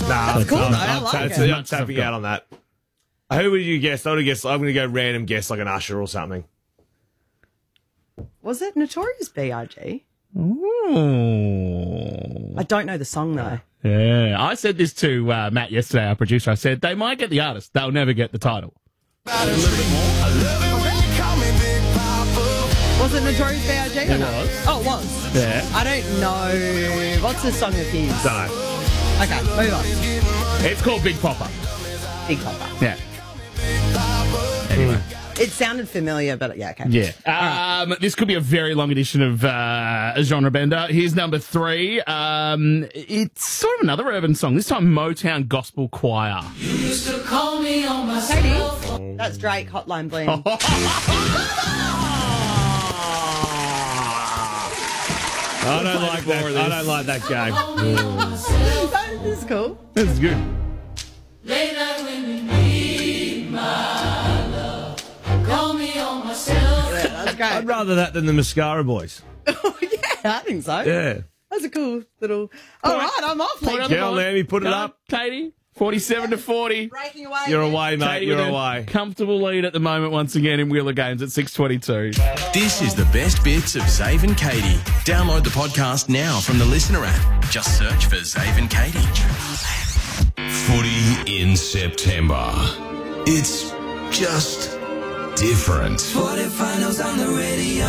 Nah, cool, though. I like it. I'm tapping out on that. Who would you guess? I'm going to go random guess, like an Usher or something. Was it Notorious B.I.G.? Ooh. I don't know the song, though. Yeah, I said this to Matt yesterday, our producer. I said, they might get the artist. They'll never get the title. Was it Notorious B.I.G.? It was. Oh, it was? Yeah. I don't know. What's the song of his? Don't know. Okay, move on. It's called Big Popper. Big Popper. Yeah. Anyway. It sounded familiar, but yeah, okay. Yeah. This could be a very long edition of Genre Bender. Here's number 3. It's sort of another urban song. This time, Motown Gospel Choir. You used to call me on my cell phone. That's Drake, Hotline Bling. I don't like that. I don't like that game. This is cool. This is good. Late night when you need my love. Call me on my cell phone. Yeah, that's great. I'd rather that than the Mascara Boys. Oh, yeah, I think so. Yeah. That's a cool little... All right, I'm off. Thank you. Go on, Lammy, put it Go, up. Katie. 47-40. Breaking away. You're again. away, mate. Katie You're with a away. comfortable lead at the moment once again in Wheeler Games at 6:22. This is the best bits of Zave and Katie. Download the podcast now from the Listener app. Just search for Zave and Katie. Footy in September. It's just different. Footy finals on the radio.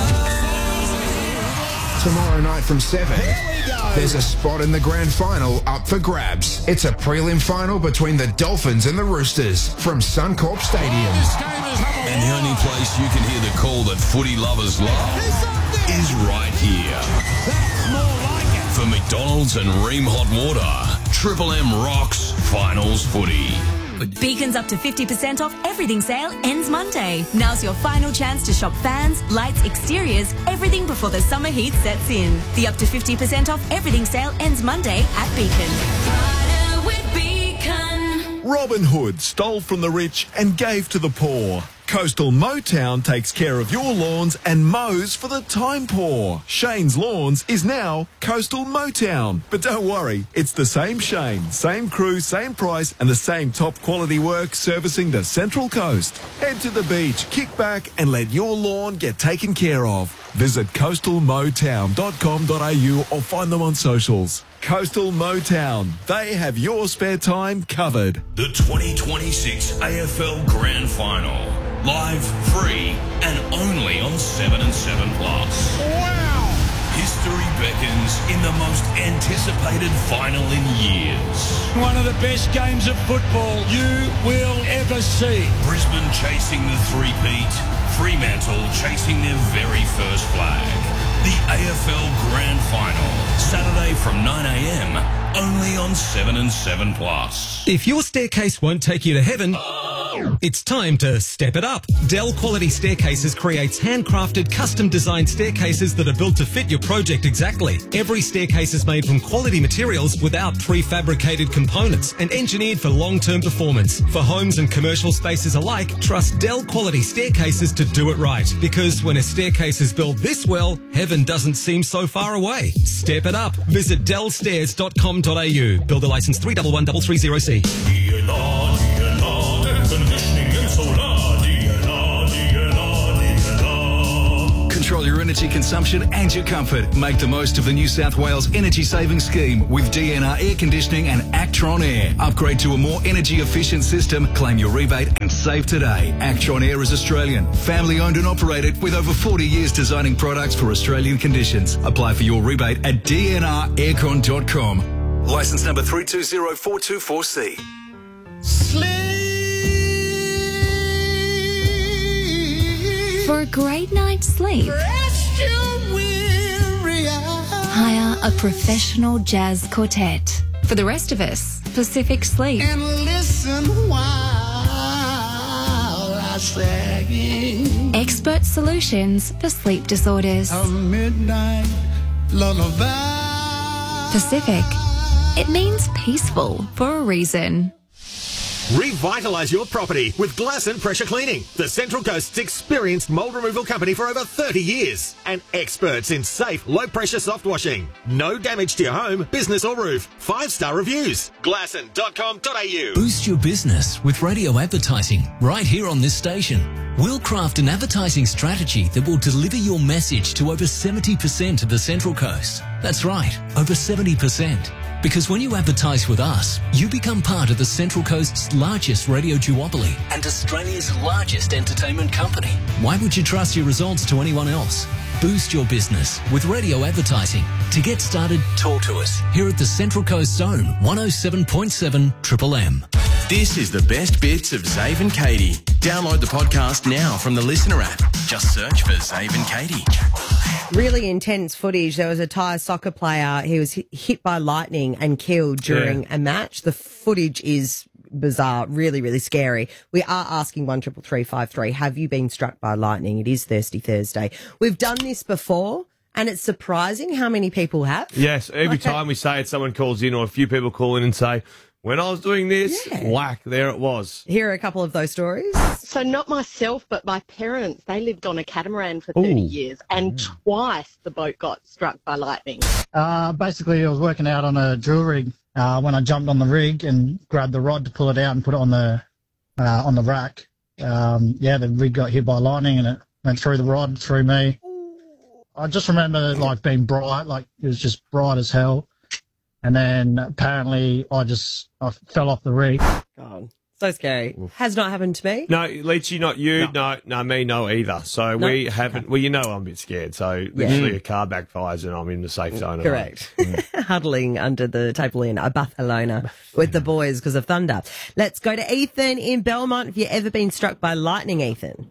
Tomorrow night from 7, there's a spot in the grand final up for grabs. It's a prelim final between the Dolphins and the Roosters from Suncorp Stadium. And the only place you can hear the call that footy lovers love is right here. For McDonald's and Ream Hot Water, Triple M rocks finals footy. Beacon's up to 50% off everything sale ends Monday. Now's your final chance to shop fans, lights, exteriors, everything before the summer heat sets in. The up to 50% off everything sale ends Monday at Beacon. Friday with Beacon. Robin Hood stole from the rich and gave to the poor. Coastal Motown takes care of your lawns and mows for the time poor. Shane's Lawns is now Coastal Motown. But don't worry, it's the same Shane, same crew, same price, and the same top quality work servicing the Central Coast. Head to the beach, kick back, and let your lawn get taken care of. Visit coastalmotown.com.au or find them on socials. Coastal Motown. They have your spare time covered. The 2026 AFL Grand Final. Live, free, and only on 7 and 7 Plus. Wow! History beckons in the most anticipated final in years. One of the best games of football you will ever see. Brisbane chasing the three-peat. Fremantle chasing their very first flag. The AFL Grand Final. Saturday from 9 a.m. Only on 7 and 7 Plus. If your staircase won't take you to heaven, it's time to step it up. Dell Quality Staircases creates handcrafted, custom-designed staircases that are built to fit your project exactly. Every staircase is made from quality materials without prefabricated components and engineered for long-term performance. For homes and commercial spaces alike, trust Dell Quality Staircases to do it right. Because when a staircase is built this well, heaven doesn't seem so far away. Step it up. Visit dellstairs.com.au. Builder license 311330C. Control your energy consumption and your comfort. Make the most of the New South Wales Energy Saving Scheme with DNR Air Conditioning and Actron Air. Upgrade to a more energy efficient system, claim your rebate and save today. Actron Air is Australian, family owned and operated with over 40 years designing products for Australian conditions. Apply for your rebate at dnraircon.com. License number 320424C. For a great night's sleep, hire a professional jazz quartet. For the rest of us, Pacific Sleep. And listen while I sing. Expert solutions for sleep disorders. A midnight lullaby. Pacific. It means peaceful for a reason. Revitalise your property with Glasson Pressure Cleaning, the Central Coast's experienced mould removal company for over 30 years and experts in safe, low-pressure soft washing. No damage to your home, business or roof. 5-star reviews. Glasson.com.au. Boost your business with radio advertising right here on this station. We'll craft an advertising strategy that will deliver your message to over 70% of the Central Coast. That's right, over 70%. Because when you advertise with us, you become part of the Central Coast's largest radio duopoly and Australia's largest entertainment company. Why would you trust your results to anyone else? Boost your business with radio advertising. To get started, talk to us here at the Central Coast Zone, 107.7 Triple M. This is the best bits of Zave and Katie. Download the podcast now from the Listener app. Just search for Zave and Katie. Really intense footage. There was a Thai soccer player. He was hit by lightning and killed during a match. The footage is bizarre, really, really scary. We are asking 133353, have you been struck by lightning? It is Thirsty Thursday. We've done this before, and it's surprising how many people have. Yes, every time we say it, someone calls in or a few people call in and say, when I was doing this, whack, there it was. Here are a couple of those stories. So not myself, but my parents, they lived on a catamaran for 30 years, and twice the boat got struck by lightning. Basically, I was working out on a drill rig when I jumped on the rig and grabbed the rod to pull it out and put it on the rack. The rig got hit by lightning and it went through the rod, through me. I just remember being bright, it was just bright as hell. And then apparently I fell off the rig. God, so scary. Has not happened to me. No, Leachy, not you. No, me, no either. So we haven't. Well, I'm a bit scared. So literally a car backfires and I'm in the safe zone. Correct. Huddling under the table in Barcelona with the boys because of thunder. Let's go to Ethan in Belmont. Have you ever been struck by lightning, Ethan?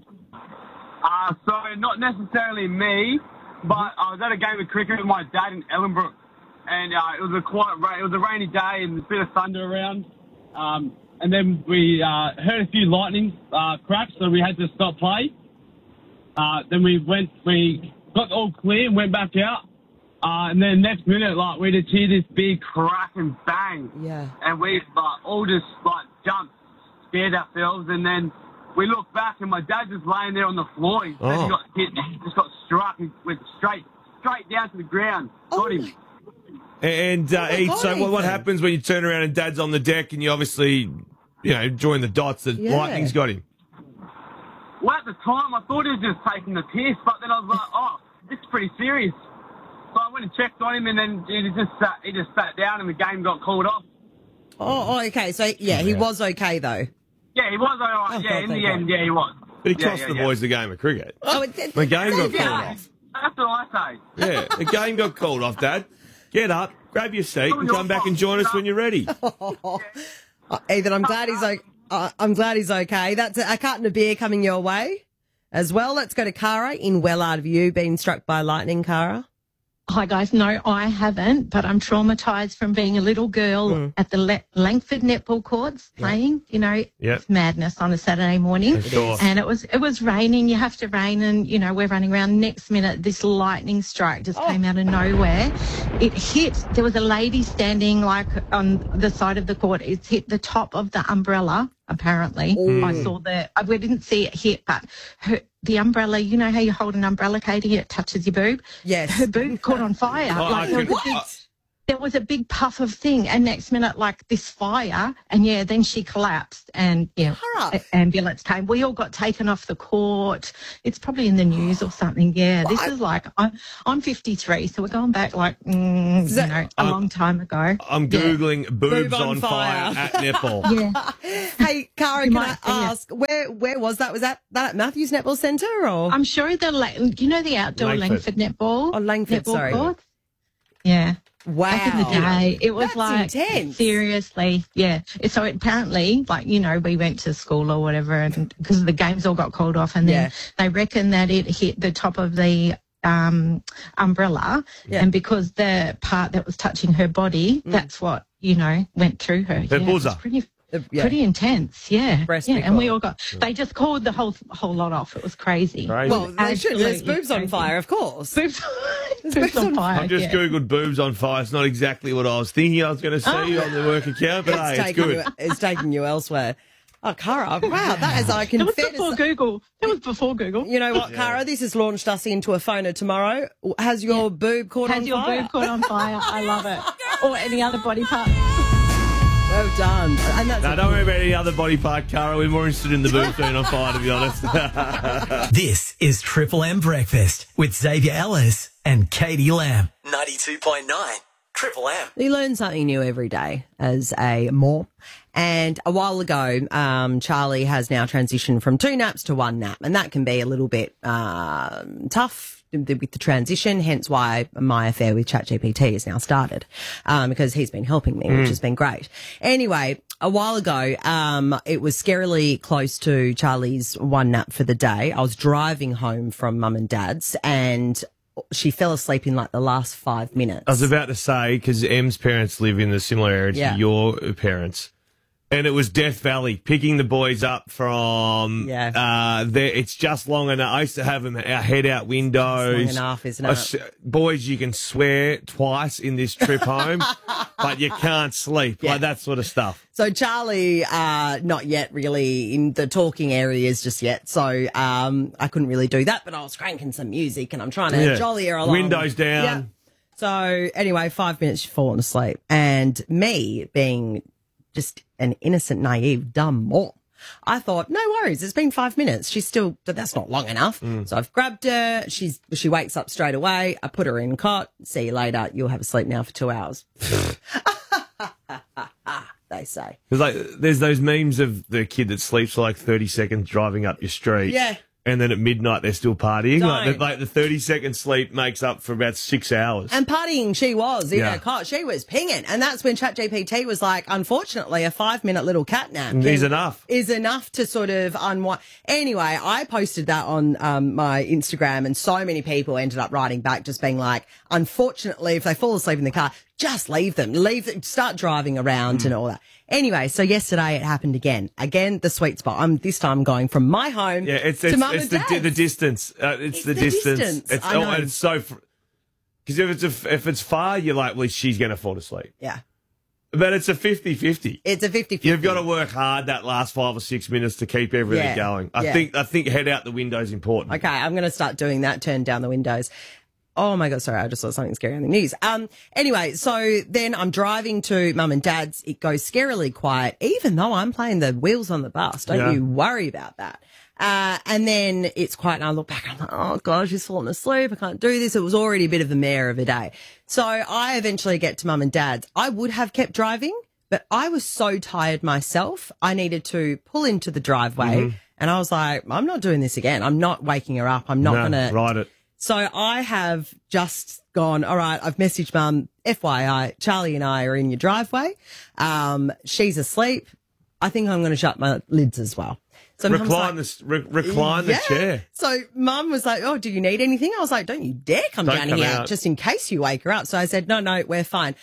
So not necessarily me, but I was at a game of cricket with my dad in Ellenbrook. And it was a rainy day and a bit of thunder around. And then we heard a few lightning cracks, so we had to stop play. Then we got all clear and went back out. And then next minute, we just hear this big crack and bang. Yeah. And we all just jumped, scared ourselves, and then we looked back and my dad just laying there on the floor. He got hit, just got struck and went straight down to the ground. Got him. And so what happens when you turn around and Dad's on the deck and you obviously, join the dots that lightning's got him? Well, at the time, I thought he was just taking the piss, but then I was like, this is pretty serious. So I went and checked on him, and then he just sat down and the game got called off. Oh, okay. So, he was okay, though. Yeah, he was all right. In the end, he was. But he cost the boys the game of cricket. The game got called off. That's what I say. Yeah, the game got called off, Dad. Get up, grab your seat, and come back and join us when you're ready. Ethan, I'm glad he's okay. That's a carton of beer coming your way as well. Let's go to Cara in Wellard. Have you been struck by lightning, Cara? Hi, guys. No, I haven't, but I'm traumatised from being a little girl at the Langford netball courts playing. It's madness on a Saturday morning. And it was raining. You have to rain and, we're running around. Next minute, this lightning strike just came out of nowhere. It hit, there was a lady standing on the side of the court. It hit the top of the umbrella, apparently. I saw we didn't see it hit, but the umbrella, you know how you hold an umbrella, Katie, it touches your boob? Yes. Her boob caught on fire. There was a big puff of thing, and next minute, this fire, and then she collapsed, and ambulance came. We all got taken off the court. It's probably in the news or something. Yeah, this is I'm 53, so we're going back a long time ago. I'm Googling boobs on fire at netball. Yeah. Hey, Cara, can I ask, where was that? Was that at Matthews Netball Centre, or? I'm sure the outdoor Langford netball? Oh, Langford, netball sorry. Court? Yeah. Wow. Back in the day, it was intense. Seriously, yeah. So apparently, we went to school or whatever, and because the games all got called off, and then they reckon that it hit the top of the umbrella, and because the part that was touching her body, that's what went through her. Her buzzer. Pretty intense, yeah. Breast yeah, and we recall. all got. They just called the whole lot off. It was crazy. Well, they should. There's Absolutely boobs on crazy. fire, of course. Boobs on fire. I've just Googled boobs on fire. It's not exactly what I was thinking I was going to see on the work account, but hey, it's good. It's taking you elsewhere. Oh, Cara, wow, that is, I can That was before Google. That was before Google. You know what, Cara? This has launched us into a phoner tomorrow. Has your boob caught on Has your fire? boob caught on fire? I love it. Or any other body part. Well done. And that's No, don't worry about any other body part, Cara. We're more interested in the boobs being on fire, to be honest. This is Triple M Breakfast with Xavier Ellis and Katie Lamb. 92.9 Triple M. You learn something new every day as a mom. And a while ago, Charlie has now transitioned from 2 naps to 1 nap. And that can be a little bit tough with the transition, hence why my affair with ChatGPT has now started, because he's been helping me, which has been great. Anyway, a while ago, it was scarily close to Charlie's 1 nap for the day. I was driving home from mum and dad's and she fell asleep in like the last 5 minutes. I was about to say, because Em's parents live in the similar area to your parents. And it was Death Valley, picking the boys up from there. It's just long enough. I used to have them our head out windows. Long enough, isn't it? Boys, you can swear twice in this trip home, but you can't sleep. Like that sort of stuff. So Charlie, not yet really in the talking areas just yet. So I couldn't really do that, but I was cranking some music and I'm trying to jolly her along. Windows down. Yeah. So anyway, 5 minutes, she's fallen asleep. And me being just an innocent, naive, dumb mom, I thought, no worries, it's been 5 minutes. She's still, but that's not long enough. So I've grabbed her. She wakes up straight away. I put her in cot. See you later. You'll have a sleep now for 2 hours. They say. There's those memes of the kid that sleeps for like 30 seconds driving up your street. Yeah. And then at midnight, they're still partying. Don't. Like the 30-second sleep makes up for about 6 hours. And partying she was in her cot. She was pinging. And that's when ChatGPT was like, unfortunately, a 5-minute little cat nap Is enough to sort of unwind. Anyway, I posted that on my Instagram and so many people ended up writing back just being like, unfortunately, if they fall asleep in the car, just leave them, start driving around and all that. Anyway, so yesterday it happened again. Again, the sweet spot. I'm this time going from my home to mum and dad's. the distance. It's the distance. It's so because if it's far, you're like, well, she's going to fall asleep. Yeah. But it's a 50-50. It's a 50-50. You've got to work hard that last 5 or 6 minutes to keep everything going. I think head out the window is important. Okay, I'm going to start doing that. Turn down the windows. Oh my God, sorry, I just saw something scary on the news. Anyway, so then I'm driving to mum and dad's. It goes scarily quiet, even though I'm playing the wheels on the bus. Don't you worry about that. And then it's quiet and I look back and I'm like, oh God, she's fallen asleep. I can't do this. It was already a bit of a mare of a day. So I eventually get to mum and dad's. I would have kept driving, but I was so tired myself. I needed to pull into the driveway and I was like, I'm not doing this again. I'm not waking her up. I'm not going to ride it. So I have just gone, all right, I've messaged mum, FYI, Charlie and I are in your driveway. She's asleep. I think I'm going to shut my lids as well. So recline the chair. So mum was like, oh, do you need anything? I was like, don't you dare come down here just in case you wake her up. So I said, no, we're fine.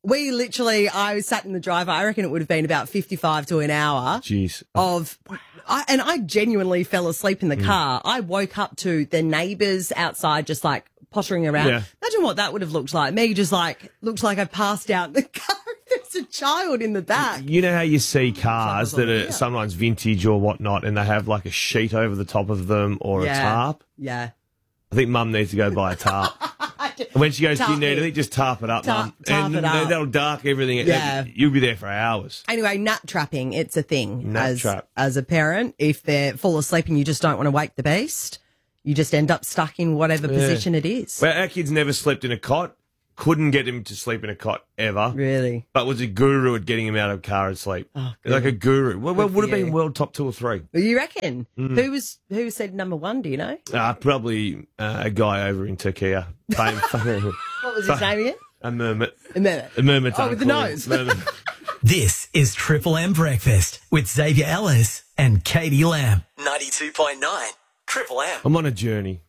I sat in the driver. I reckon it would have been about 55 to an hour. Jeez. And I genuinely fell asleep in the car. I woke up to the neighbours outside just like pottering around. Yeah. Imagine what that would have looked like. Me just like, looks like I passed out in the car. There's a child in the back. You know how you see cars that are sometimes vintage or whatnot and they have like a sheet over the top of them or a tarp? Yeah. I think mum needs to go buy a tarp. When she goes, do you need anything? Just tarp it up, mum. Tarp it up. That'll dark everything. Yeah. You'll be there for hours. Anyway, nap trapping, it's a thing. Trap. As a parent, if they fall asleep and you just don't want to wake the beast, you just end up stuck in whatever position it is. Well, our kids never slept in a cot. Couldn't get him to sleep in a cot ever. Really? But was a guru at getting him out of the car and sleep. Oh, like a guru. Well, would have been world top 2 or 3. You reckon? Who said number 1, do you know? Probably a guy over in Turkey. What was his name again? A mermaid. A mermaid. A mermaid. Oh, with the nose. This is Triple M Breakfast with Xavier Ellis and Katie Lamb. 92.9 Triple M. I'm on a journey.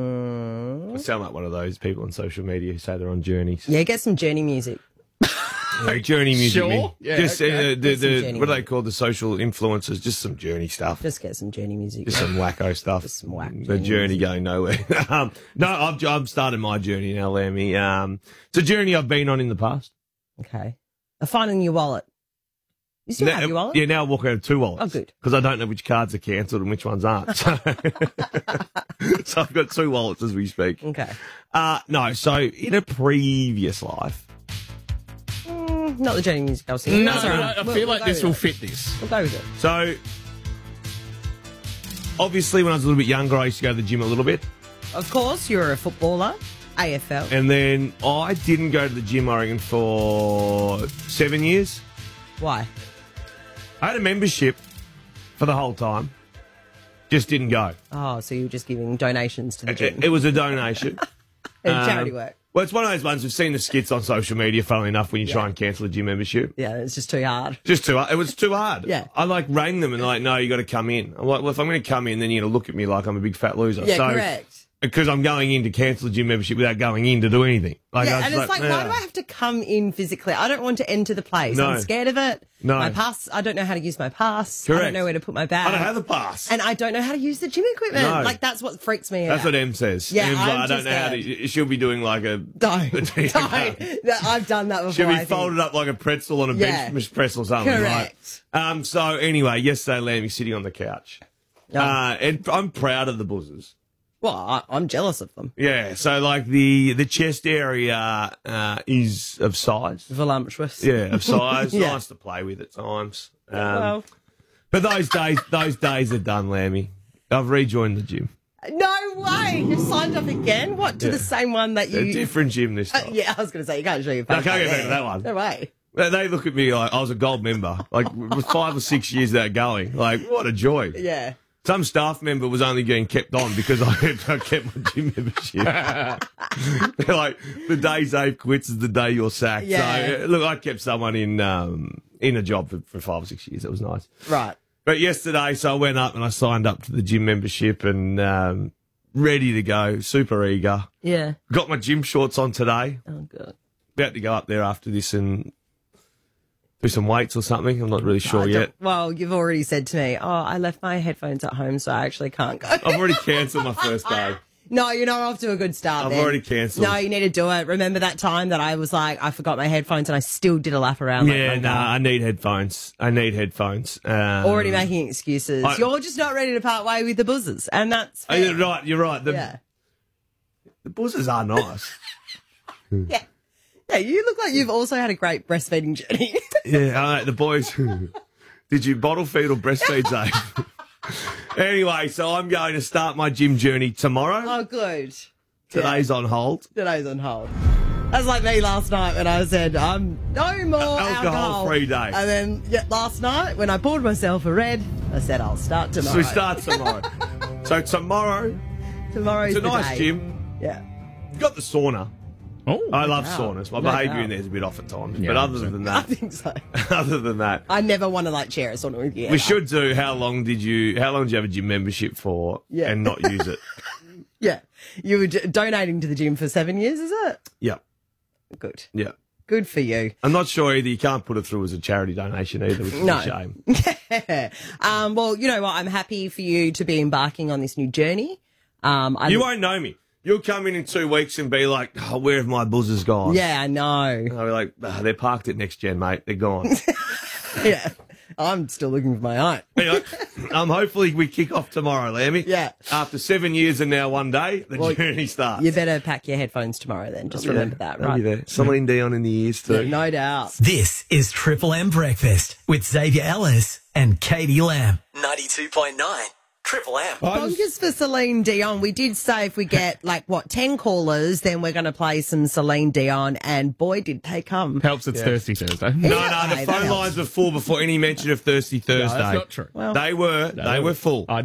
I sound like one of those people on social media who say they're on journeys. Yeah, get some journey music. Journey music. Sure. Man. Yeah, just okay. what are they called? The social influencers. Just some Journey stuff. Just get some Journey music. Just some wacko stuff. Just some whack. The Journey going nowhere. No, I've started my journey now, Lammy. It's a journey I've been on in the past. Okay. Finding your wallet. You still have your wallet? Yeah, now I walk around with 2 wallets. Oh, good. Because I don't know which cards are cancelled and which ones aren't. So, so I've got 2 wallets as we speak. Okay. No, so in a previous life. Not the Journey music I was singing. No, I feel like this will fit this. We'll go with it. So, obviously, when I was a little bit younger, I used to go to the gym a little bit. Of course, you're a footballer. AFL. And then I didn't go to the gym, I reckon, for 7 years. Why? I had a membership for the whole time. Just didn't go. Oh, so you were just giving donations to the gym. It was a donation. Charity work. Well, it's one of those ones we've seen the skits on social media, funnily enough, when you try and cancel a gym membership. Yeah, it's just too hard. Just too hard. It was too hard. Yeah. I rang them and they're like, no, you got to come in. I'm like, well, if I'm going to come in, then you're going to look at me like I'm a big fat loser. Yeah, correct. Because I'm going in to cancel a gym membership without going in to do anything. Yeah, and it's like, why do I have to come in physically? I don't want to enter the place. No. I'm scared of it. No. My pass, I don't know how to use my pass. Correct. I don't know where to put my bag. I don't have the pass. And I don't know how to use the gym equipment. No. Like, that's what freaks me out. That's what Em says. Yeah, Em's like, I'm I don't just know how to. She'll be doing like a. Don't. I've done that before. She'll I be think. folded up like a pretzel on a Yeah. bench press or something. Correct. Right? So anyway, yesterday, Lammy's sitting on the couch. And I'm proud of the buzzers. Well, I'm jealous of them. Yeah, so like the chest area is of size. Voluptuous. Yeah, of size. Yeah. Nice to play with at times. Well. But those days are done, Lammy. I've rejoined the gym. No way! You've signed up again? What, to the same one that you... A different gym this time. Yeah, I was going to say, you can't show your No, I face. can't get back to that one. No way. They look at me like I was a gold member. Like, with 5 or 6 years that going. Like, what a joy. Yeah. Some staff member was only getting kept on because I kept my gym membership. They're like, the day Zave quits is the day you're sacked. Yeah. So, look, I kept someone in a job for 5 or 6 years. It was nice. Right. But yesterday, so I went up and I signed up to the gym membership and ready to go, super eager. Yeah. Got my gym shorts on today. Oh, God. About to go up there after this and do some weights or something. I'm not really sure yet. Well, you've already said to me, I left my headphones at home, so I actually can't go. I've already cancelled my first day. No, you're not off to a good start. I've then. already cancelled. No, you need to do it. Remember that time that I was like, I forgot my headphones and I still did a lap around. Yeah, I need headphones. Already making excuses. You're just not ready to part way with the buzzers, and that's fair. You're right. The buzzers are nice. Yeah. Yeah, you look like you've also had a great breastfeeding journey. Yeah, the boys. Did you bottle feed or breastfeed, Zave? Anyway, so I'm going to start my gym journey tomorrow. Oh, good. Today's on hold. Today's on hold. That's like me last night when I said, I'm no more alcohol-free day. And then last night when I poured myself a red, I said, I'll start tomorrow. So we start tomorrow. So tomorrow's it's a nice gym. Yeah. Got the sauna. Oh, I love saunas. My behaviour in there is a bit off at times. Yeah, but other than that. I think so. Other than that. I never want to share a sauna with you. We should do how long did you have a gym membership for and not use it? Yeah. You were donating to the gym for 7 years, is it? Yeah. Good. Yeah. Good for you. I'm not sure either. You can't put it through as a charity donation either, which is a shame. Well, you know what? I'm happy for you to be embarking on this new journey. You won't know me. You'll come in 2 weeks and be like, oh, where have my buzzers gone? Yeah, I know. I'll be like, they're parked at Next Gen, mate. They're gone. Yeah. I'm still looking for my aunt. Anyway, hopefully we kick off tomorrow, Lammy. Yeah. After 7 years and now 1 day, the journey starts. You better pack your headphones tomorrow then. Just remember that, I'll right? be there. Celine Dion in the ears too. Yeah, no doubt. This is Triple M Breakfast with Xavier Ellis and Katie Lamb. 92.9 Triple M. Bonkers for Celine Dion. We did say if we get 10 callers, then we're going to play some Celine Dion, and boy, did they come. Helps it's Thirsty Thursday. No, the phone lines were full before any mention of Thirsty Thursday. No, that's not true. Well, they were full.